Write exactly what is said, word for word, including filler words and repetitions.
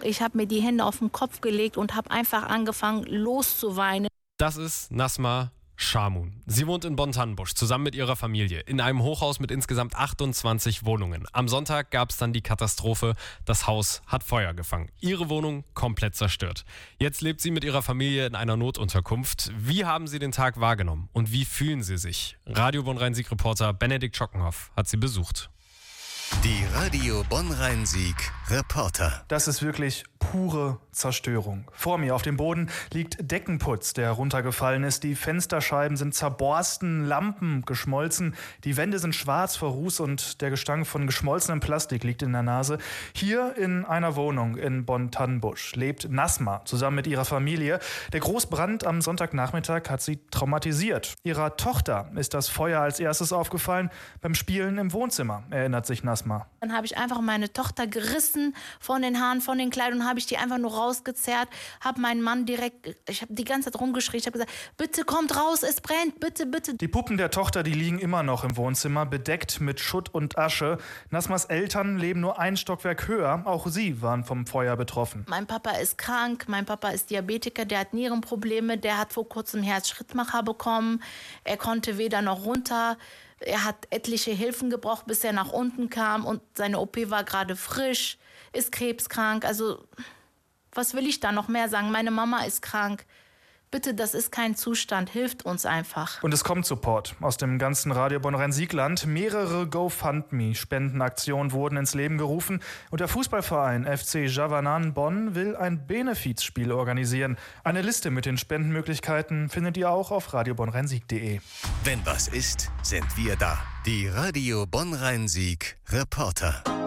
Ich habe mir die Hände auf den Kopf gelegt und habe einfach angefangen loszuweinen. Das ist Nazma Shamoun. Sie wohnt in Bonn-Tannenbusch zusammen mit ihrer Familie in einem Hochhaus mit insgesamt achtundzwanzig Wohnungen. Am Sonntag gab es dann die Katastrophe. Das Haus hat Feuer gefangen. Ihre Wohnung komplett zerstört. Jetzt lebt sie mit ihrer Familie in einer Notunterkunft. Wie haben Sie den Tag wahrgenommen und wie fühlen Sie sich? Radio Bonn-Rhein-Sieg-Reporter Benedikt Schockenhoff hat sie besucht. Die Radio Bonn-Rhein-Sieg-Reporter. Das ist wirklich pure Zerstörung. Vor mir auf dem Boden liegt Deckenputz, der runtergefallen ist. Die Fensterscheiben sind zerborsten, Lampen geschmolzen. Die Wände sind schwarz vor Ruß und der Gestank von geschmolzenem Plastik liegt in der Nase. Hier in einer Wohnung in Bonn-Tannenbusch lebt Nazma zusammen mit ihrer Familie. Der Großbrand am Sonntagnachmittag hat sie traumatisiert. Ihrer Tochter ist das Feuer als erstes aufgefallen beim Spielen im Wohnzimmer, erinnert sich Nazma. Dann habe ich einfach meine Tochter gerissen von den Haaren, von den Kleidern und habe ich die einfach nur rausgezerrt, habe meinen Mann direkt, ich habe die ganze Zeit rumgeschrien, ich habe gesagt, bitte kommt raus, es brennt, bitte, bitte. Die Puppen der Tochter, die liegen immer noch im Wohnzimmer, bedeckt mit Schutt und Asche. Nazmas Eltern leben nur ein Stockwerk höher, auch sie waren vom Feuer betroffen. Mein Papa ist krank, mein Papa ist Diabetiker, der hat Nierenprobleme, der hat vor kurzem Herzschrittmacher bekommen, er konnte weder noch runter. Er hat etliche Hilfen gebraucht, bis er nach unten kam und seine O P war gerade frisch, ist krebskrank. Also was will ich da noch mehr sagen? Meine Mama ist krank. Bitte, das ist kein Zustand, hilft uns einfach. Und es kommt Support aus dem ganzen Radio Bonn-Rhein-Sieg-Land. Mehrere GoFundMe-Spendenaktionen wurden ins Leben gerufen. Und der Fußballverein F C Javanan Bonn will ein Benefizspiel organisieren. Eine Liste mit den Spendenmöglichkeiten findet ihr auch auf radio bonn rhein sieg punkt de. Wenn was ist, sind wir da. Die Radio Bonn-Rhein-Sieg-Reporter.